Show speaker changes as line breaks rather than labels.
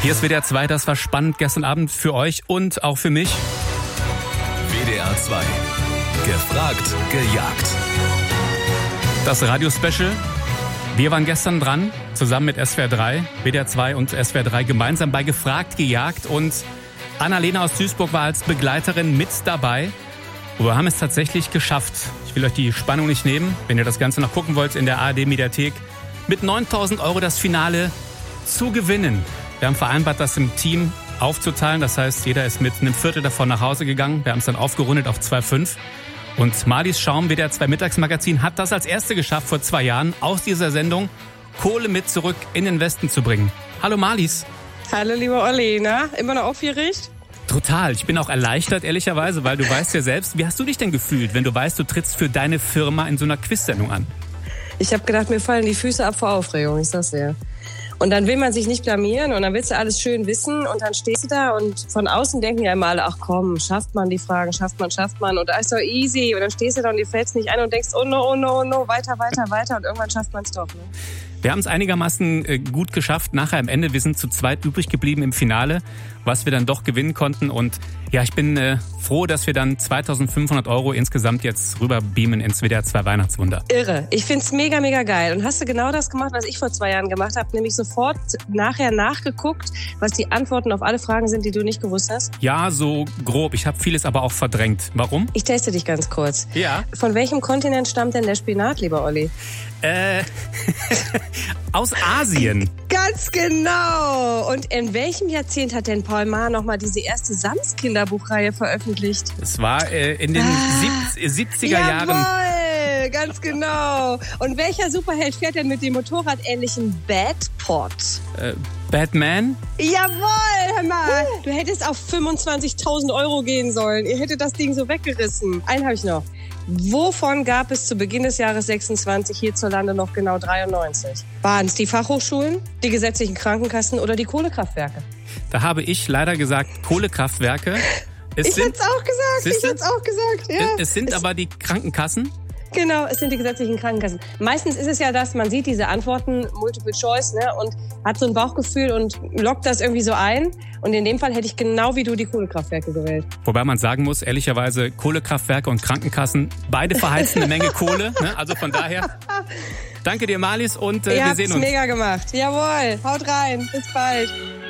Hier ist WDR 2, das war spannend gestern Abend für euch und auch für mich.
WDR 2, gefragt, gejagt.
Das Radio-Special. Wir waren gestern dran, zusammen mit SWR 3, WDR 2 und SWR 3 gemeinsam bei Gefragt, gejagt. Und Annalena aus Duisburg war als Begleiterin mit dabei. Und wir haben es tatsächlich geschafft. Ich will euch die Spannung nicht nehmen, wenn ihr das Ganze noch gucken wollt in der ARD-Mediathek. Mit 9.000 € das Finale zu gewinnen. Wir haben vereinbart, das im Team aufzuteilen. Das heißt, jeder ist mit einem Viertel davon nach Hause gegangen. Wir haben es dann aufgerundet auf 2,5. Und Marlies Schaum, WDR 2 Mittagsmagazin, hat das als Erste geschafft vor 2 Jahren, aus dieser Sendung Kohle mit zurück in den Westen zu bringen. Hallo Marlies.
Hallo lieber Olli, na? Immer noch aufgeregt?
Total. Ich bin auch erleichtert, ehrlicherweise, weil du weißt ja selbst, wie hast du dich denn gefühlt, wenn du weißt, du trittst für deine Firma in so einer Quiz-Sendung an?
Ich habe gedacht, mir fallen die Füße ab vor Aufregung, ich sag's dir. Und dann will man sich nicht blamieren und dann willst du alles schön wissen und dann stehst du da und von außen denken ja immer alle, ach komm, schafft man die Fragen, schafft man und da ist doch easy und dann stehst du da und dir fällt's nicht ein und denkst, oh no, weiter und irgendwann schafft man es doch. Ne?
Wir haben es einigermaßen gut geschafft, nachher am Ende, wir sind zu zweit übrig geblieben im Finale, was wir dann doch gewinnen konnten und ja, ich bin froh, dass wir dann 2.500 € insgesamt jetzt rüber beamen ins WDR 2 Weihnachtswunder.
Irre, ich find's mega, mega geil und hast du genau das gemacht, was ich vor 2 Jahren gemacht habe, nämlich sofort nachher nachgeguckt, was die Antworten auf alle Fragen sind, die du nicht gewusst hast?
Ja, so grob. Ich habe vieles aber auch verdrängt. Warum?
Ich teste dich ganz kurz.
Ja.
Von welchem Kontinent stammt denn der Spinat, lieber Olli?
Aus Asien.
Ganz genau. Und in welchem Jahrzehnt hat denn Paul Maar nochmal diese erste Sams-Kinderbuchreihe veröffentlicht?
Es war in den 70er Jahren.
Jawohl, ganz genau. Und welcher Superheld fährt denn mit dem motorradähnlichen Batpod?
Batman?
Jawohl, hör mal. Du hättest auf 25.000 € gehen sollen. Ihr hättet das Ding so weggerissen. Einen habe ich noch. Wovon gab es zu Beginn des Jahres 26 hierzulande noch genau 93? Waren es die Fachhochschulen, die gesetzlichen Krankenkassen oder die Kohlekraftwerke?
Da habe ich leider gesagt Kohlekraftwerke.
Ich hätte es auch gesagt. Ja.
Es sind aber die Krankenkassen.
Genau, es sind die gesetzlichen Krankenkassen. Meistens ist es ja, dass man sieht diese Antworten, Multiple Choice, ne, und hat so ein Bauchgefühl und lockt das irgendwie so ein. Und in dem Fall hätte ich genau wie du die Kohlekraftwerke gewählt.
Wobei man sagen muss, ehrlicherweise, Kohlekraftwerke und Krankenkassen, beide verheizen eine Menge Kohle. Ne? Also von daher, danke dir Marlies und wir sehen uns.
Ihr habt's mega gemacht. Jawohl, haut rein. Bis bald.